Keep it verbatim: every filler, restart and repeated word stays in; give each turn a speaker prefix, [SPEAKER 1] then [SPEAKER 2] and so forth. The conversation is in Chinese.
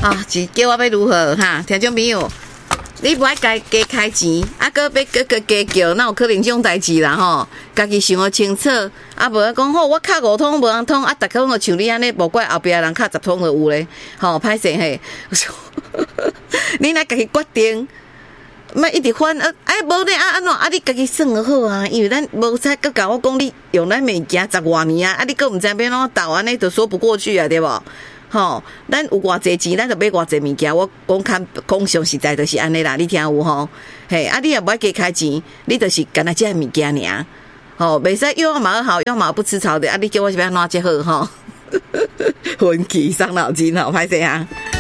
[SPEAKER 1] 啊，是叫我要如何哈？听众朋友，你不爱加加开钱，啊，搁要搁搁加叫，哪有可能这种代志啦吼？家己想个清楚，啊，无讲好，我卡五通无人通，啊，逐个拢像你安尼，无怪后壁人卡十通就有咧，吼，歹势嘿。你若家己决定。莫一直翻啊！哎，无咧啊，安怎啊？你家己算就好啊，因为咱无使佮甲我讲你用咱物件十外年啊，啊，你佮毋知要怎斗安尼，就说不过去啊，对无？吼，咱有偌济钱，咱就买偌济物件。我讲看讲上实在就是安尼啦，你听有吼？嘿，啊，你也无爱加开钱，你就是干那只物件尔。吼，袂使又嘛好，又嘛不吃草的啊！你叫我是要安怎才好吼？分期伤脑筋吼，歹势啊！